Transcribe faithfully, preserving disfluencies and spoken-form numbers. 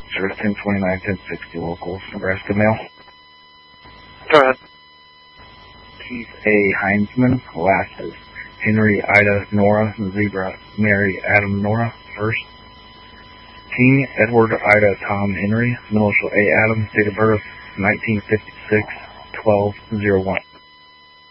Service ten twenty-nine, ten sixty, locals, Nebraska mail. Go ahead. Keith A. Heinzman, last is Henry Ida Nora, Zebra Mary Adam Nora, first. King Edward Ida Tom Henry, middle initial A. Adam, date of birth nineteen fifty-six, twelve oh one.